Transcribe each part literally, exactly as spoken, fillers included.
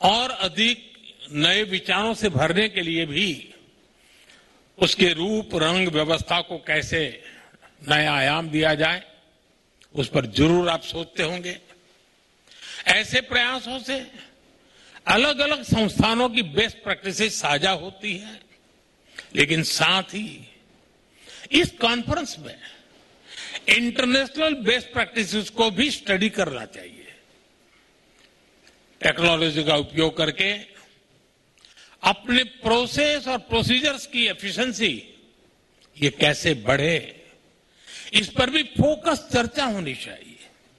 और अधिक नए विचारों से भरने के लिए भी उसके रूप रंग व्यवस्था को कैसे नया आयाम दिया जाए, उस पर जरूर आप सोचते होंगे। ऐसे प्रयासों से अलग अलग संस्थानों की बेस्ट प्रैक्टिसेस साझा होती है, लेकिन साथ ही इस कॉन्फ्रेंस में इंटरनेशनल बेस्ट प्रैक्टिसेस को भी स्टडी करना चाहिए। टेक्नोलॉजी का उपयोग करके अपने प्रोसेस और प्रोसीजर्स की एफिशिएंसी ये कैसे बढ़े, इस पर भी फोकस चर्चा होनी चाहिए।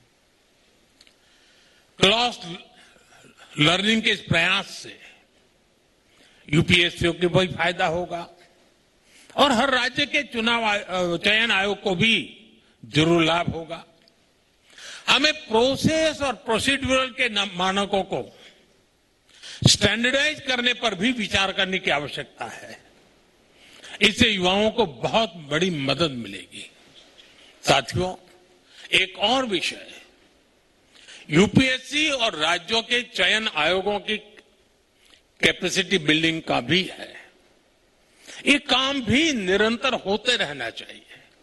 क्रॉस लर्निंग के इस प्रयास से यूपीएससी को भी फायदा होगा और हर राज्य के चुनाव चयन आयोग को भी जरूर लाभ होगा। हमें प्रोसेस और प्रोसीड्यूरल के मानकों को स्टैंडर्डाइज करने पर भी विचार करने की आवश्यकता है। इससे युवाओं को बहुत बड़ी मदद मिलेगी। साथियों, एक और विषय यूपीएससी और राज्यों के चयन आयोगों की कैपेसिटी बिल्डिंग का भी है। ये काम भी निरंतर होते रहना चाहिए।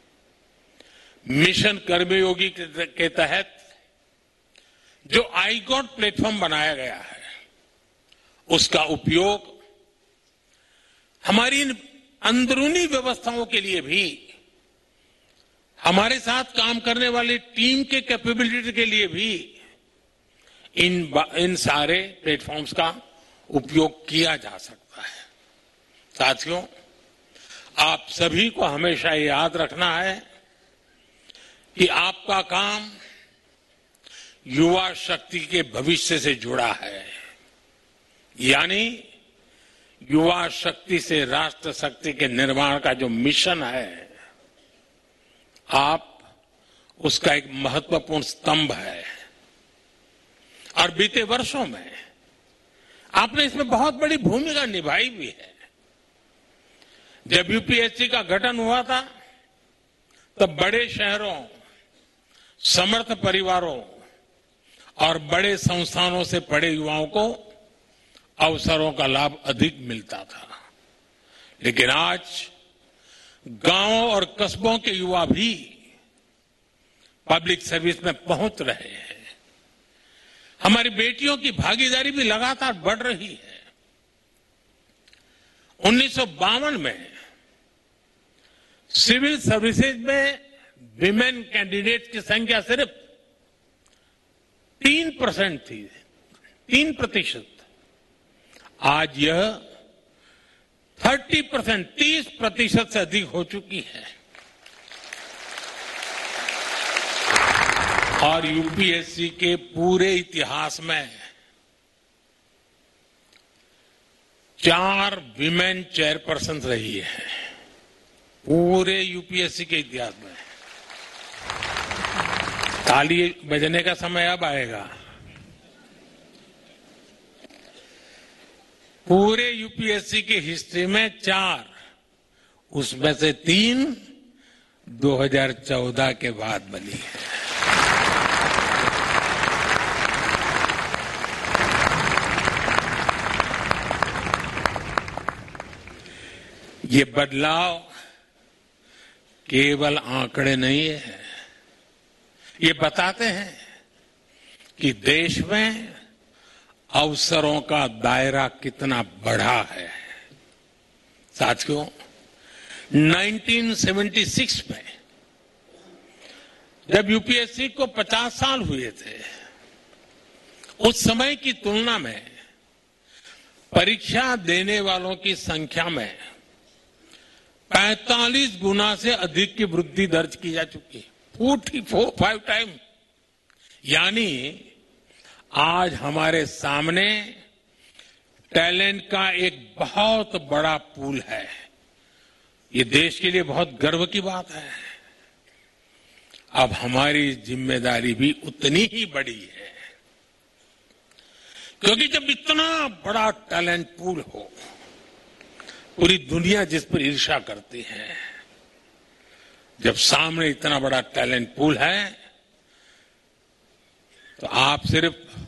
मिशन कर्मयोगी के तहत जो आईगॉट प्लेटफॉर्म बनाया गया है, उसका उपयोग हमारी अंदरूनी व्यवस्थाओं के लिए भी, हमारे साथ काम करने वाली टीम के कैपेबिलिटी के लिए भी इन इन सारे प्लेटफॉर्म्स का उपयोग किया जा सकता है। साथियों, आप सभी को हमेशा याद रखना है कि आपका काम युवा शक्ति के भविष्य से जुड़ा है, यानी युवा शक्ति से राष्ट्र शक्ति के निर्माण का जो मिशन है, आप उसका एक महत्वपूर्ण स्तंभ है। और बीते वर्षों में आपने इसमें बहुत बड़ी भूमिका निभाई भी है। जब यूपीएससी का गठन हुआ था, तब बड़े शहरों, समर्थ परिवारों और बड़े संस्थानों से पढ़े युवाओं को अवसरों का लाभ अधिक मिलता था। लेकिन आज गांवों और कस्बों के युवा भी पब्लिक सर्विस में पहुंच रहे हैं। हमारी बेटियों की भागीदारी भी लगातार बढ़ रही है। उन्नीस सौ बावन में सिविल सर्विसेज में विमेन कैंडिडेट की संख्या सिर्फ तीन परसेंट थी, तीन प्रतिशत। आज यह तीस परसेंट, तीस प्रतिशत से अधिक हो चुकी है। और यूपीएससी के पूरे इतिहास में चार विमेन चेयरपर्सन रही है, पूरे यूपीएससी के इतिहास में। ताली बजने का समय अब आएगा। पूरे यूपीएससी की हिस्ट्री में चार, उसमें से तीन दो हज़ार चौदह के बाद बनी है। ये बदलाव केवल आंकड़े नहीं है, ये बताते हैं कि देश में अवसरों का दायरा कितना बड़ा है। साथियों, उन्नीस सौ छिहत्तर में जब यूपीएससी को पचास साल हुए थे, उस समय की तुलना में परीक्षा देने वालों की संख्या में पैंतालीस गुना से अधिक की वृद्धि दर्ज की जा चुकी है। Forty four five time. यानी आज हमारे सामने टैलेंट का एक बहुत बड़ा पूल है। ये देश के लिए बहुत गर्व की बात है। अब हमारी जिम्मेदारी भी उतनी ही बड़ी है, क्योंकि जब इतना बड़ा टैलेंट पूल हो, पूरी दुनिया जिस पर ईर्ष्या करती है, जब सामने इतना बड़ा टैलेंट पूल है, तो आप सिर्फ